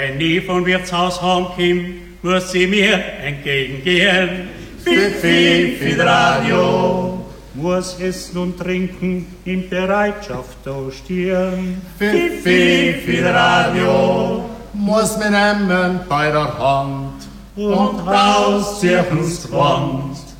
Wenn die vom Wirtshaus heimkommt, muss sie mir entgegengehen. Fifi, Radio, muss essen und trinken in Bereitschaft da stehen. Fifi, Radio, muss mir nehmen bei der Hand und rausziehen ins Land.